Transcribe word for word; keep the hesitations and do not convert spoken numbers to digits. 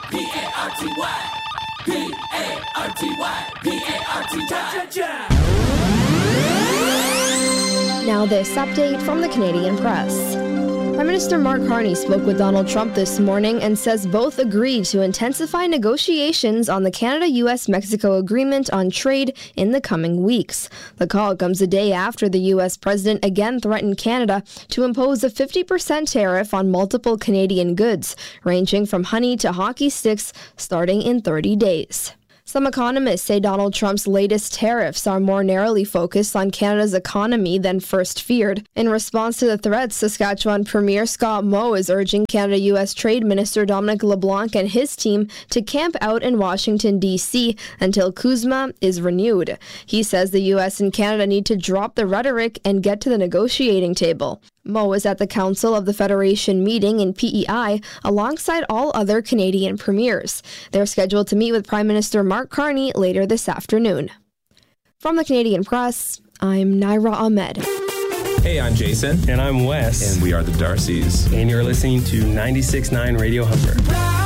P A R T Y. P A R T Y. P A R T Y. Now this update from the Canadian Press. Prime Minister Mark Carney spoke with Donald Trump this morning and says both agreed to intensify negotiations on the Canada-U S Mexico agreement on trade in the coming weeks. The call comes a day after the U S president again threatened Canada to impose a fifty percent tariff on multiple Canadian goods, ranging from honey to hockey sticks, starting in thirty days. Some economists say Donald Trump's latest tariffs are more narrowly focused on Canada's economy than first feared. In response to the threats, Saskatchewan Premier Scott Moe is urging Canada-U S Trade Minister Dominic LeBlanc and his team to camp out in Washington, D C until CUSMA is renewed. He says the U S and Canada need to drop the rhetoric and get to the negotiating table. Moe is at the Council of the Federation meeting in P E I alongside all other Canadian premiers. They're scheduled to meet with Prime Minister Mark Carney later this afternoon. From the Canadian Press, I'm Naira Ahmed. Hey, I'm Jason. And I'm Wes. And we are the Darcys. And you're listening to ninety-six point nine Radio Humber.